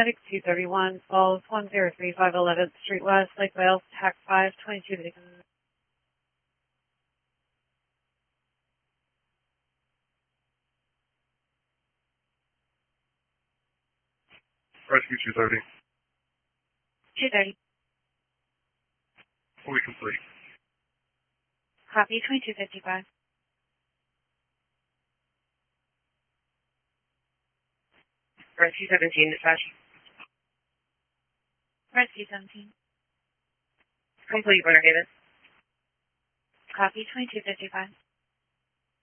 Medic 231, Falls 1035 11th Street West, Lake Wales, TAC 522. Rescue 230. 230. Fully complete. Copy 2255. Rescue 17, dispatch. Rescue 17. Complete, Winter Haven. Copy 2255.